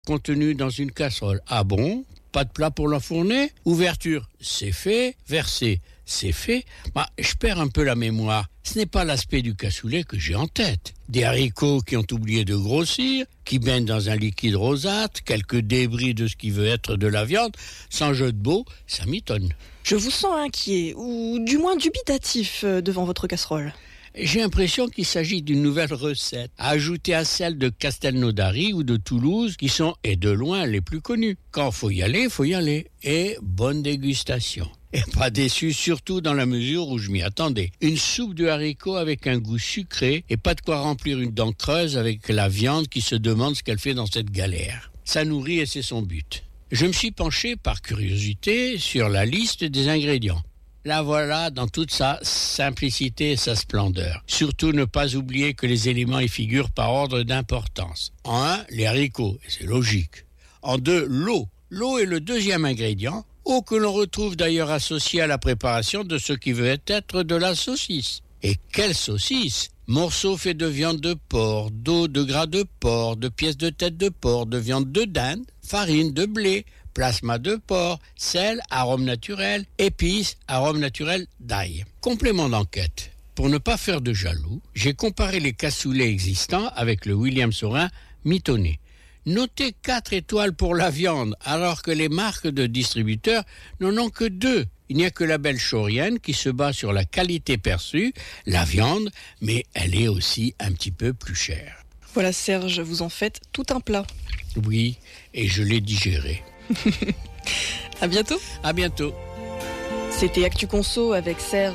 contenu dans une casserole. Ah bon? Pas de plat pour l'enfourner? Ouverture, c'est fait. Verser, c'est fait. Je perds un peu la mémoire. Ce n'est pas l'aspect du cassoulet que j'ai en tête. Des haricots qui ont oublié de grossir, qui baignent dans un liquide rosâtre, quelques débris de ce qui veut être de la viande. Sans jeu de mots, ça m'étonne. Je vous sens inquiet, ou du moins dubitatif devant votre casserole. J'ai l'impression qu'il s'agit d'une nouvelle recette, à ajouter à celle de Castelnaudary ou de Toulouse, qui sont, et de loin, les plus connues. Quand faut y aller, faut y aller. Et bonne dégustation. Et pas déçu, surtout dans la mesure où je m'y attendais. Une soupe de haricots avec un goût sucré, et pas de quoi remplir une dent creuse avec la viande qui se demande ce qu'elle fait dans cette galère. Ça nourrit et c'est son but. Je me suis penché, par curiosité, sur la liste des ingrédients. La voilà dans toute sa simplicité et sa splendeur. Surtout ne pas oublier que les éléments y figurent par ordre d'importance. En 1, les haricots, et c'est logique. En 2, l'eau. L'eau est le deuxième ingrédient, eau que l'on retrouve d'ailleurs associée à la préparation de ce qui veut être de la saucisse. Et quelle saucisse! Morceaux faits de viande de porc, d'eau, de gras de porc, de pièces de tête de porc, de viande de dinde, farine, de blé, plasma de porc, sel, arôme naturel, épices, arôme naturel d'ail. Complément d'enquête. Pour ne pas faire de jaloux, j'ai comparé les cassoulets existants avec le William Saurin mitonné. Notez 4 étoiles pour la viande, alors que les marques de distributeurs n'en ont que 2. Il n'y a que la belle Chaurienne qui se bat sur la qualité perçue, la viande, mais elle est aussi un petit peu plus chère. Voilà Serge, vous en faites tout un plat. Oui, et je l'ai digéré. À bientôt. À bientôt. C'était Actu Conso avec Serge.